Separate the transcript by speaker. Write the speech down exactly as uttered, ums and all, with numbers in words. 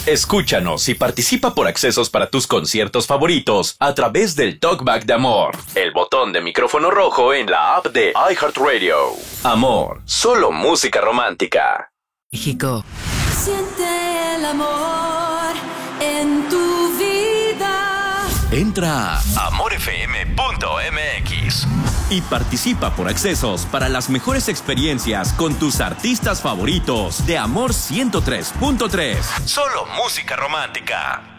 Speaker 1: Escúchanos y participa por accesos para tus conciertos favoritos a través del Talkback de Amor, el botón de micrófono rojo en la app de iHeartRadio. Amor, solo música romántica.
Speaker 2: México.
Speaker 3: Siente el amor en tu vida.
Speaker 1: Entra a amor f m punto m x y participa por accesos para las mejores experiencias con tus artistas favoritos de Amor ciento tres punto tres. Solo música romántica.